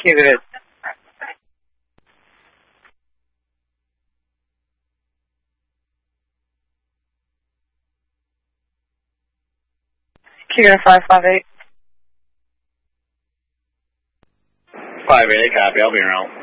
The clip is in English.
Keep it. Keep it 558. 5-8, copy. I'll be around.